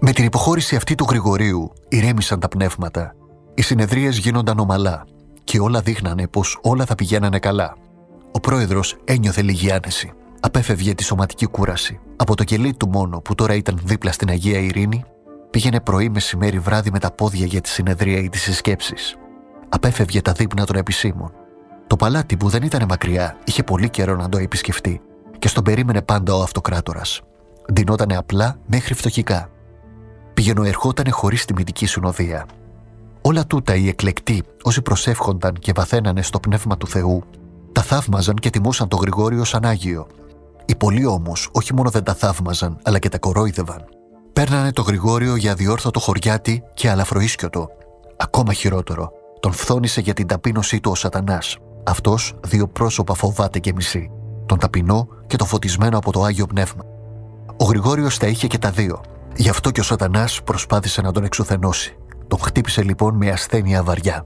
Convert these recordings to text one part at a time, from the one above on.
Με την υποχώρηση αυτή του Γρηγορείου ηρέμησαν τα πνεύματα. Οι συνεδρίες γίνονταν ομαλά και όλα δείχνανε πως όλα θα πηγαίνανε καλά. Ο πρόεδρος ένιωθε λίγη άνεση. Απέφευγε τη σωματική κούραση. Από το κελί του μόνο που τώρα ήταν δίπλα στην Αγία Ειρήνη, πήγαινε πρωί, μεσημέρι, βράδυ με τα πόδια για τη συνεδρία ή τις συσκέψεις. Απέφευγε τα δείπνα των επισήμων. Το παλάτι που δεν ήταν μακριά είχε πολύ καιρό να το επισκεφτεί και στον περίμενε πάντα ο αυτοκράτορας. Ντυνότανε απλά μέχρι φτωχικά. Πηγαινοερχότανε χωρίς τιμητική συνοδεία. Όλα τούτα οι εκλεκτοί, όσοι προσεύχονταν και βαθαίνανε στο πνεύμα του Θεού, τα θαύμαζαν και τιμούσαν τον Γρηγόριο σαν Άγιο. Οι πολλοί όμως όχι μόνο δεν τα θαύμαζαν, αλλά και τα κορόιδευαν. Παίρνανε τον Γρηγόριο για αδιόρθωτο χωριάτη και αλαφροίσκιωτο. Ακόμα χειρότερο, τον φθόνησε για την ταπείνωσή του ο Σατανάς. Αυτός δύο πρόσωπα φοβάται και μισεί, τον ταπεινό και τον φωτισμένο από το Άγιο Πνεύμα. Ο Γρηγόριος τα είχε και τα δύο. Γι' αυτό και ο Σατανάς προσπάθησε να τον εξουθενώσει. Τον χτύπησε λοιπόν με ασθένεια βαριά.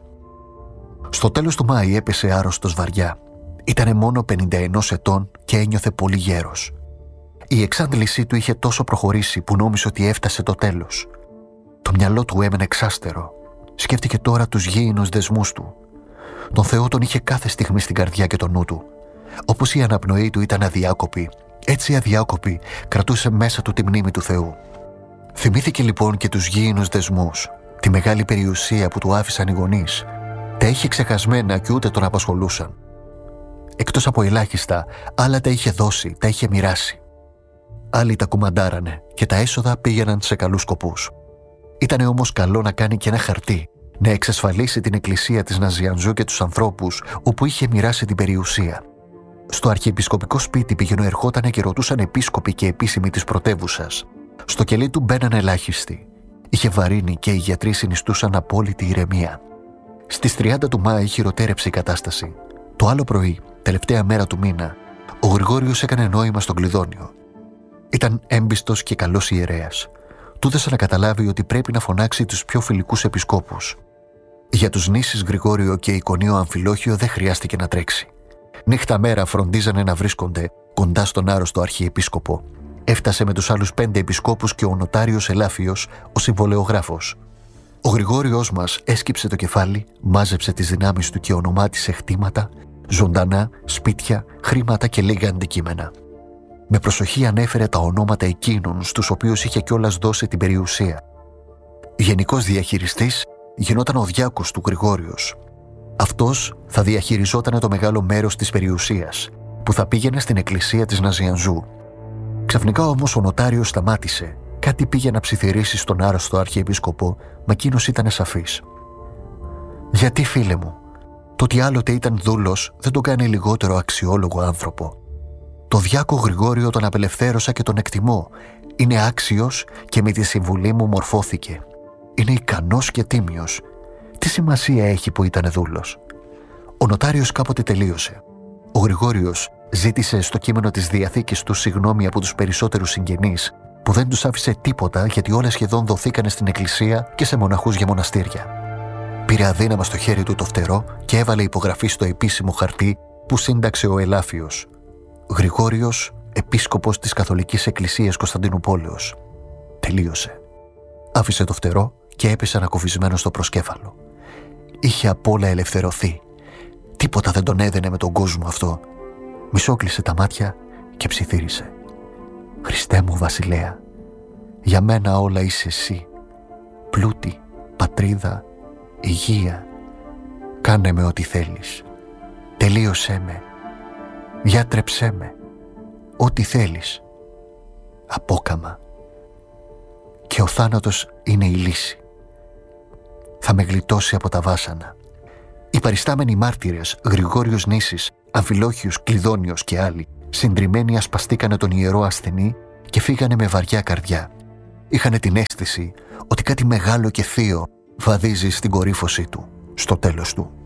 Στο τέλος του Μάη έπεσε άρρωστος βαριά. Ήτανε μόνο 51 ετών και ένιωθε πολύ γέρος. Η εξάντλησή του είχε τόσο προχωρήσει που νόμισε ότι έφτασε το τέλος. Το μυαλό του έμενε εξάστερο. Σκέφτηκε τώρα τους γήινους δεσμούς του. Τον Θεό τον είχε κάθε στιγμή στην καρδιά και το νου του. Όπως η αναπνοή του ήταν αδιάκοπη, έτσι αδιάκοπη κρατούσε μέσα του τη μνήμη του Θεού. Θυμήθηκε λοιπόν και τους γήινους δεσμούς, τη μεγάλη περιουσία που του άφησαν οι γονείς. Τα είχε ξεχασμένα και ούτε τον απασχολούσαν. Εκτός από ελάχιστα, άλλα τα είχε δώσει, τα είχε μοιράσει. Άλλοι τα κουμαντάρανε και τα έσοδα πήγαιναν σε καλούς σκοπούς. Ήτανε όμως καλό να κάνει και ένα χαρτί, να εξασφαλίσει την εκκλησία της Ναζιανζού και τους ανθρώπους όπου είχε μοιράσει την περιουσία. Στο αρχιεπισκοπικό σπίτι πηγαινοερχότανε και ρωτούσαν επίσκοποι και επίσημοι της πρωτεύουσας. Στο κελί του μπαίνανε ελάχιστοι. Είχε βαρύνει και οι γιατροί συνιστούσαν απόλυτη ηρεμία. Στις 30 του Μάη χειροτέρεψε η κατάσταση. Το άλλο πρωί, τελευταία μέρα του μήνα, ο Γρηγόριος έκανε νόημα στον Κλειδόνιο. Ήταν έμπιστος και καλός ιερέας. Του έδωσε να καταλάβει ότι πρέπει να φωνάξει τους πιο φιλικούς επισκόπους. Για τους νήσις Γρηγόριο και Εικονίο Αμφιλόχιο δεν χρειάστηκε να τρέξει. Νύχτα μέρα φροντίζανε να βρίσκονται κοντά στον άρρωστο αρχιεπίσκοπο. Έφτασε με τους άλλους 5 επισκόπους και ο νοτάριος Ελάφιος, ο συμβολεογράφος. Ο Γρηγόριος μας έσκυψε το κεφάλι, μάζεψε τις δυνάμεις του και ονομάτισε χτήματα, ζωντανά, σπίτια, χρήματα και λίγα αντικείμενα. Με προσοχή ανέφερε τα ονόματα εκείνων στους οποίους είχε κιόλας δώσει την περιουσία. Γενικός διαχειριστής γινόταν ο διάκος του Γρηγόριος. Αυτός θα διαχειριζόταν το μεγάλο μέρος της περιουσίας, που θα πήγαινε στην εκκλησία της Ναζιανζού. Ξαφνικά όμως ο νοτάριος σταμάτησε. Κάτι πήγε να ψιθυρίσει στον άρρωστο αρχιεπίσκοπο, μα εκείνος ήταν σαφής. «Γιατί, φίλε μου, το ότι άλλοτε ήταν δούλος δεν τον κάνει λιγότερο αξιόλογο άνθρωπο. Το διάκο Γρηγόριο τον απελευθέρωσα και τον εκτιμώ. Είναι άξιος και με τη συμβουλή μου μορφώθηκε. Είναι ικανός και τίμιος. Τι σημασία έχει που ήταν δούλος?» Ο νοτάριος κάποτε τελείωσε. Ο Γρηγόριος ζήτησε στο κείμενο της Διαθήκης του συγγνώμη από τους περισσότερους συγγενείς, που δεν τους άφησε τίποτα γιατί όλα σχεδόν δοθήκανε στην εκκλησία και σε μοναχούς για μοναστήρια. Πήρε αδύναμα στο χέρι του το φτερό και έβαλε υπογραφή στο επίσημο χαρτί που σύνταξε ο Ελάφιος. Γρηγόριος, επίσκοπος της Καθολικής Εκκλησίας Κωνσταντινουπόλεως. Τελείωσε. Άφησε το φτερό και έπεσε ανακουφισμένο στο προσκέφαλο. Είχε απ' όλα ελευθερωθεί. Τίποτα δεν τον έδαινε με τον κόσμο αυτό. Μισόκλεισε τα μάτια και ψιθύρισε. «Χριστέ μου βασιλέα, για μένα όλα είσαι εσύ. Πλούτη, πατρίδα, υγεία. Κάνε με ό,τι θέλεις. Τελείωσέ με. Διάτρεψέ με. Ό,τι θέλεις. Απόκαμα. Και ο θάνατος είναι η λύση. Θα με γλιτώσει από τα βάσανα». Οι παριστάμενοι μάρτυρες, Γρηγόριος Νήσης, Αμφιλόχιος, Κλειδόνιος και άλλοι, συντριμμένοι ασπαστήκανε τον ιερό ασθενή και φύγανε με βαριά καρδιά. Είχανε την αίσθηση ότι κάτι μεγάλο και θείο βαδίζει στην κορύφωσή του, στο τέλος του.